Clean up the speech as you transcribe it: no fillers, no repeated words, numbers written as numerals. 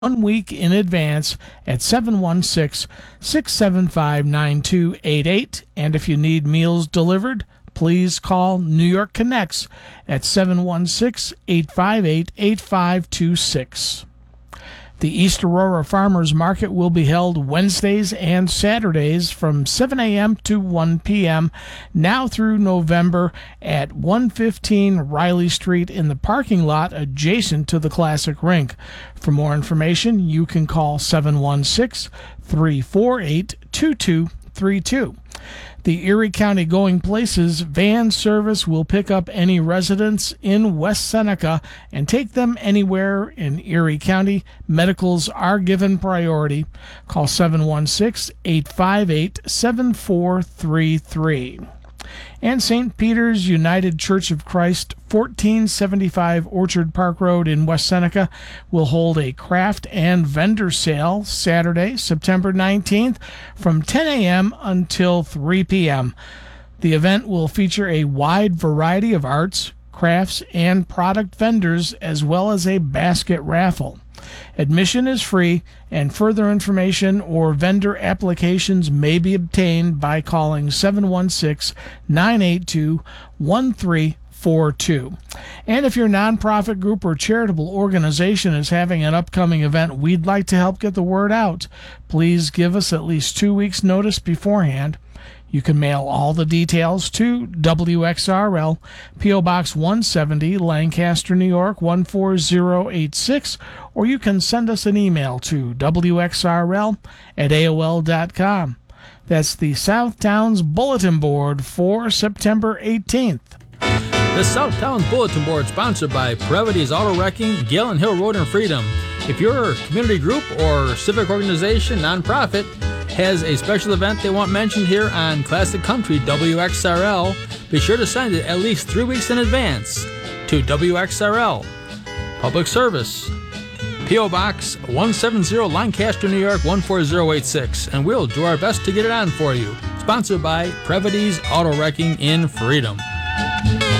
1 week in advance at 716-675-9288. And if you need meals delivered, please call New York Connects at 716-858-8526. The East Aurora Farmers Market will be held Wednesdays and Saturdays from 7 a.m. to 1 p.m. now through November at 115 Riley Street in the parking lot adjacent to the Classic Rink. For more information, you can call 716-348-2232. The Erie County Going Places van service will pick up any residents in West Seneca and take them anywhere in Erie County. Medicals are given priority. Call 716-858-7433. And St. Peter's United Church of Christ, 1475 Orchard Park Road in West Seneca, will hold a craft and vendor sale Saturday, September 19th from 10 a.m. until 3 p.m. The event will feature a wide variety of arts, crafts, and product vendors, as well as a basket raffle. Admission is free, and further information or vendor applications may be obtained by calling 716-982-1342. And if your nonprofit group or charitable organization is having an upcoming event, we'd like to help get the word out. Please give us at least 2 weeks' notice beforehand. You can mail all the details to WXRL, P.O. Box 170, Lancaster, New York, 14086, or you can send us an email to WXRL@AOL.com. That's the Southtowns Bulletin Board for September 18th. The Southtowns Bulletin Board, sponsored by Previty's Auto Wrecking, Galen Hill Road in Freedom. If your community group or civic organization, nonprofit, has a special event they want mentioned here on Classic Country WXRL, be sure to send it at least 3 weeks in advance to WXRL. Public Service, P.O. Box 170, Lancaster, New York, 14086, and we'll do our best to get it on for you. Sponsored by Previty's Auto Wrecking in Freedom.